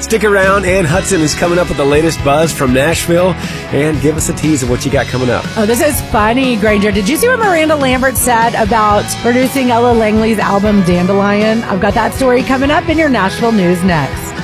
Stick around. Ann Hudson is coming up with the latest buzz from Nashville. And give us a tease of what you got coming up. Oh, this is funny, Granger. Did you see what Miranda Lambert said about producing Ella Langley's album Dandelion? I've got that story coming up in your Nashville news next.